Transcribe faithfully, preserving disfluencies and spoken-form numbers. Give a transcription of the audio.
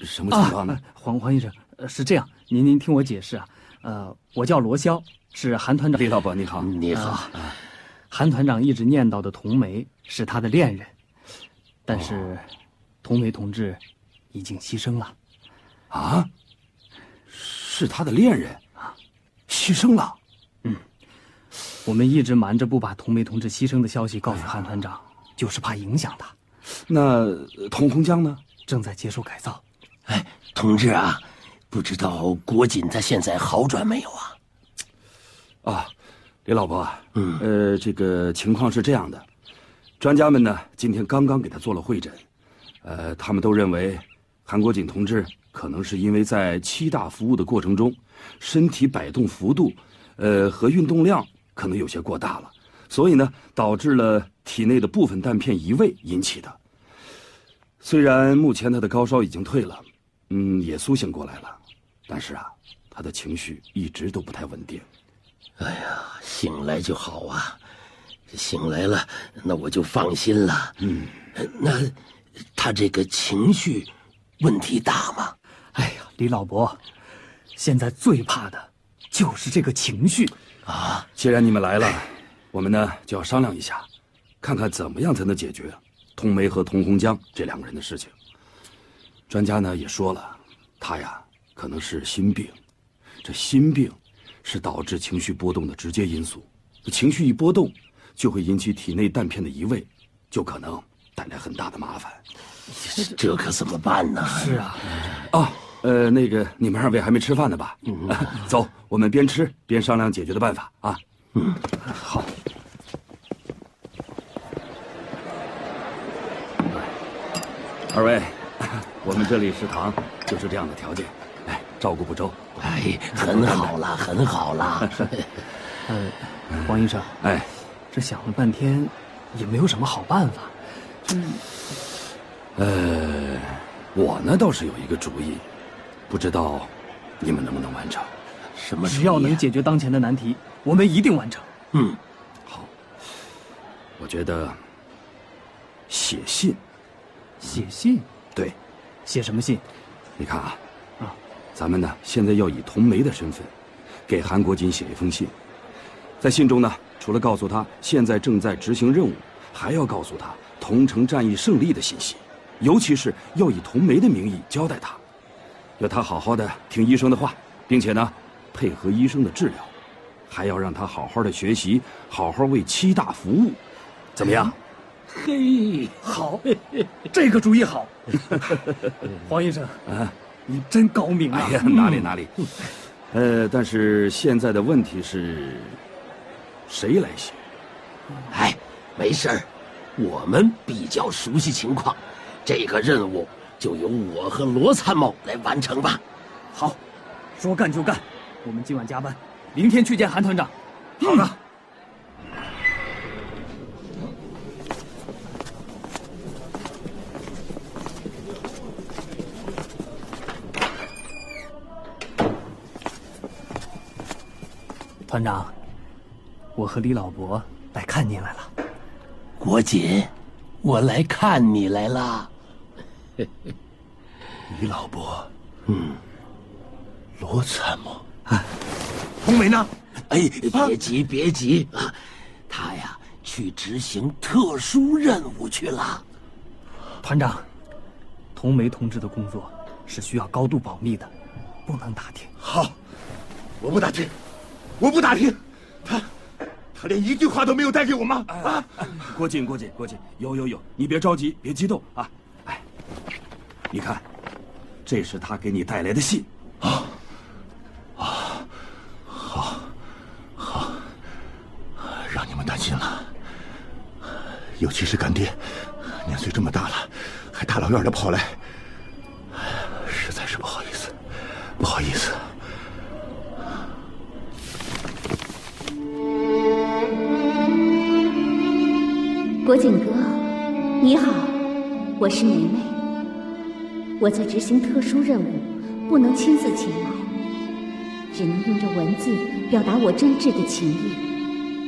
什么情况呢？ 啊、黄黄医生，呃，是这样，您您听我解释啊。呃，我叫罗霄，是韩团长。 李老伯，你好。 你好。 呃、韩团长一直念叨的童梅是他的恋人，但是，哦、童梅同志已经牺牲了。 啊？是他的恋人啊，牺牲了。 嗯，我们一直瞒着不把童梅同志牺牲的消息告诉韩团长，就是怕影响他。 那童洪江呢？ 正在接受改造。 哎，同志啊，不知道国锦他现在好转没有啊？ 啊，李老伯，嗯，呃，这个情况是这样的，专家们呢今天刚刚给他做了会诊，呃，他们都认为韩国锦同志可能是因为在七大服务的过程中，身体摆动幅度，呃和运动量可能有些过大了，所以呢导致了体内的部分弹片移位引起的。虽然目前他的高烧已经退了，嗯，也苏醒过来了，但是啊，他的情绪一直都不太稳定。 哎呀，醒来就好啊，醒来了，那我就放心了。嗯，那他这个情绪问题大吗？ 哎呀，李老伯，现在最怕的就是这个情绪啊！既然你们来了，我们呢就要商量一下，看看怎么样才能解决童梅和童洪江这两个人的事情。专家呢也说了，他呀可能是心病，这心病是导致情绪波动的直接因素，情绪一波动就会引起体内弹片的移位，就可能带来很大的麻烦。 这可怎么办呢？ 是啊， 啊，呃，那个你们二位还没吃饭呢吧？嗯，走，我们边吃边商量解决的办法啊。嗯，好。二位，我们这里食堂就是这样的条件，哎，照顾不周。 哎，很好啦，很好啦。 呃，黄医生， 哎， 这想了半天，也没有什么好办法。 嗯，呃，我呢倒是有一个主意，不知道你们能不能完成？ 什么主意啊？ 只要能解决当前的难题，我们一定完成。 嗯， 好。我觉得写信。 写信？ 对， 写什么信？ 你看啊， 啊， 咱们呢现在要以童梅的身份，给韩国锦写一封信。在信中呢，除了告诉他现在正在执行任务，还要告诉他桐城战役胜利的信息，尤其是要以童梅的名义交代他，要他好好的听医生的话，并且呢配合医生的治疗，还要让他好好的学习，好好为七大服务，怎么样？ 嘿， 好，这个主意好。黄医生啊，你真高明啊！ 哎呀，哪里哪里。呃，但是现在的问题是，谁来写？ 哎，没事儿，我们比较熟悉情况，这个任务就由我和罗参谋来完成吧。 好，说干就干，我们今晚加班，明天去见韩团长。 好的。 团长，我和李老伯来看您来了。 国锦，我来看你来了。 李老伯，嗯，罗参谋， 啊，童梅呢？ 哎，别急别急啊，他呀去执行特殊任务去了。 团长，童梅同志的工作是需要高度保密的，不能打听。 好，我不打听。我不打听，他，他连一句话都没有带给我吗？啊！ 郭靖，郭靖，郭靖，有有有，你别着急，别激动啊！哎，你看，这是他给你带来的信。 啊啊，好，好，让你们担心了。尤其是干爹，年岁这么大了，还大老远的跑来，实在是不好意思，不好意思。 国锦哥，你好，我是梅梅。我在执行特殊任务，不能亲自前来，只能用着文字表达我真挚的情意。